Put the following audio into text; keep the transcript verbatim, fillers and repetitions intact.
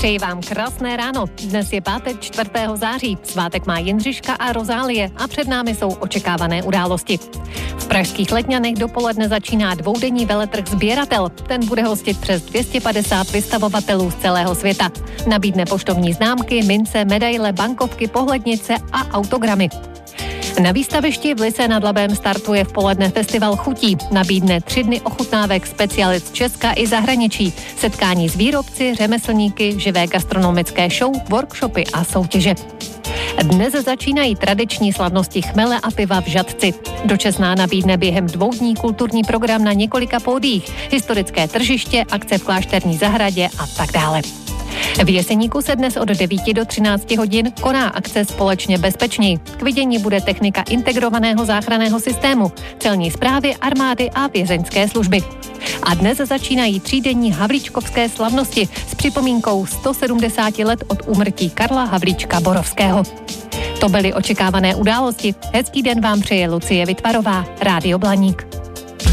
Přeji vám krásné ráno. Dnes je pátek čtvrtého září. Svátek má Jindřiška a Rozálie a před námi jsou očekávané události. V pražských Letňanech dopoledne začíná dvoudenní veletrh Sběratel. Ten bude hostit přes dvě stě padesát vystavovatelů z celého světa. Nabídne poštovní známky, mince, medaile, bankovky, pohlednice a autogramy. Na výstavišti v Lysé nad Labem startuje v poledne festival chutí. Nabídne tři dny ochutnávek specialit z Česka i zahraničí, setkání s výrobci, řemeslníky, živé gastronomické show, workshopy a soutěže. Dnes začínají tradiční slavnosti chmele a piva v Žatci. Dočesná nabídne během dvou dní kulturní program na několika pódiích, historické tržiště, akce v klášterní zahradě a tak dále. V Jeseníku se dnes od devíti do třinácti hodin koná akce Společně bezpečněji. K vidění bude technika integrovaného záchranného systému, celní správy, armády a vězeňské služby. A dnes začínají třídenní havlíčkovské slavnosti s připomínkou sto sedmdesát let od úmrtí Karla Havlíčka Borovského. To byly očekávané události. Hezký den vám přeje Lucie Vytvarová, Rádio Blaník.